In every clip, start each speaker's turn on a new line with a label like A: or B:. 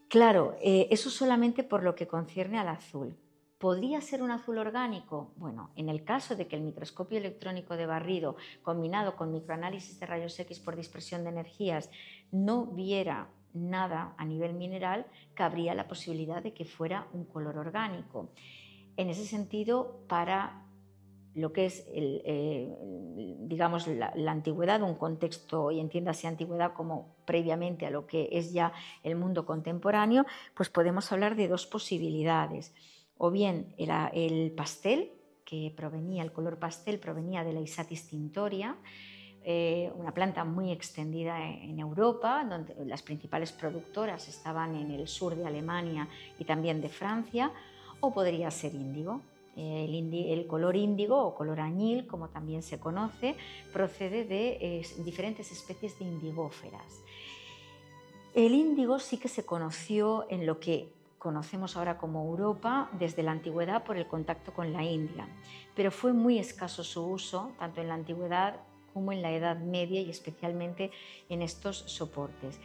A: Claro, eso solamente por lo que concierne al azul. ¿Podría ser un azul orgánico? Bueno, en el caso de que el microscopio electrónico de barrido combinado con microanálisis de rayos X por dispersión de energías no viera nada a nivel mineral, cabría la posibilidad de que fuera un color orgánico. En ese sentido, para lo que es digamos, la antigüedad, un contexto, y entiéndase antigüedad como previamente a lo que es ya el mundo contemporáneo, pues podemos hablar de dos posibilidades. O bien el pastel, el color pastel provenía de la Isatis tinctoria, una planta muy extendida en Europa, donde las principales productoras estaban en el sur de Alemania y también de Francia, o podría ser índigo. El color índigo o color añil, como también se conoce, procede de diferentes especies de indigóferas. El índigo sí que se conoció en lo que conocemos ahora como Europa desde la antigüedad por el contacto con la India, pero fue muy escaso su uso, tanto en la antigüedad como en la Edad Media y especialmente en estos soportes.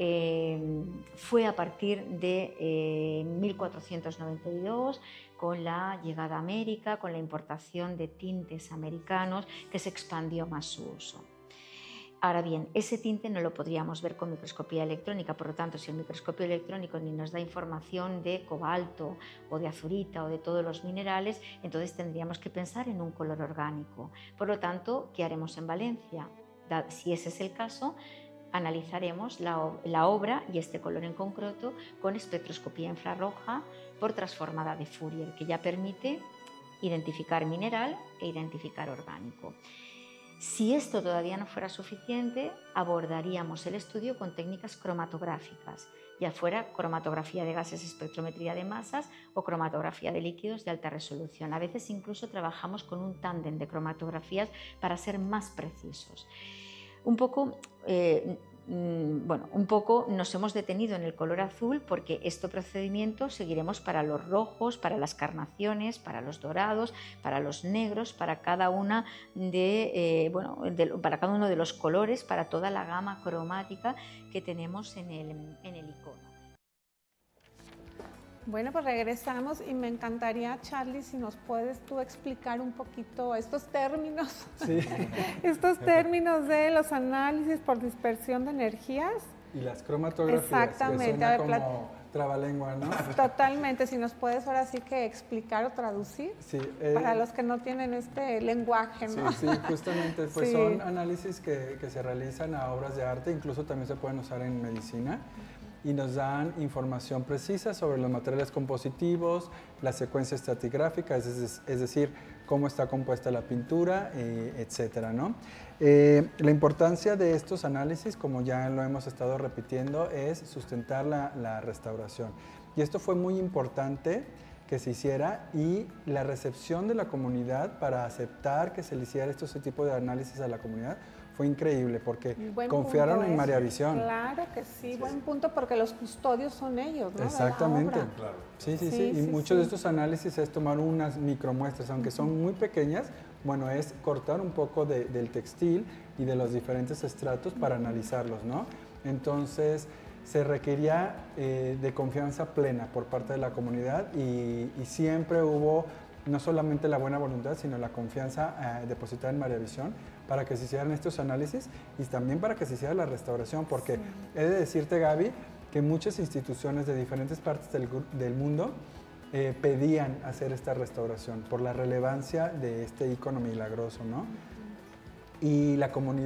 A: Fue a partir de 1492, con la llegada a América, con la importación de tintes americanos, que se expandió más su uso. Ahora bien, ese tinte no lo podríamos ver con microscopía electrónica, por lo tanto, si el microscopio electrónico ni nos da información de cobalto o de azurita o de todos los minerales, entonces tendríamos que pensar en un color orgánico. Por lo tanto, ¿qué haremos en Valencia? Si ese es el caso, analizaremos la obra y este color en concreto con espectroscopía infrarroja por transformada de Fourier, que ya permite identificar mineral e identificar orgánico. Si esto todavía no fuera suficiente, abordaríamos el estudio con técnicas cromatográficas, ya fuera cromatografía de gases, espectrometría de masas o cromatografía de líquidos de alta resolución. A veces incluso trabajamos con un tándem de cromatografías para ser más precisos. Un poco nos hemos detenido en el color azul porque este procedimiento seguiremos para los rojos, para las carnaciones, para los dorados, para los negros, para cada uno de los colores, para toda la gama cromática que tenemos en el icono.
B: Bueno, pues regresamos y me encantaría, Charlie, si nos puedes tú explicar un poquito estos términos, sí. Estos términos de los análisis por dispersión de energías.
C: Y las cromatografías.
B: Exactamente.
C: Que suena como trabalengua, ¿no?
B: Totalmente, si nos puedes ahora sí que explicar o traducir, sí, para los que no tienen este lenguaje, ¿no?
C: Sí, justamente, pues sí. Son análisis que se realizan a obras de arte, incluso también se pueden usar en medicina. Y nos dan información precisa sobre los materiales compositivos, la secuencia estratigráfica, es decir, cómo está compuesta la pintura, etcétera, ¿no? La importancia de estos análisis, como ya lo hemos estado repitiendo, es sustentar la restauración. Y esto fue muy importante que se hiciera, y la recepción de la comunidad para aceptar que se le hiciera este tipo de análisis a la comunidad fue increíble, porque confiaron en María Visión.
B: Claro que sí, buen punto, porque los custodios son ellos, ¿no?
C: Exactamente. Claro. Sí. Y muchos de estos análisis es tomar unas micromuestras, aunque son muy pequeñas, bueno, es cortar un poco del textil y de los diferentes estratos para analizarlos, ¿no? Entonces, se requería de confianza plena por parte de la comunidad, y siempre hubo no solamente la buena voluntad, sino la confianza depositada en María Visión para que se hicieran estos análisis y también para que se hiciera la restauración, porque he de decirte, Gaby, que muchas instituciones de diferentes partes del mundo pedían hacer esta restauración por la relevancia de este ícono milagroso, ¿no? Y la comunidad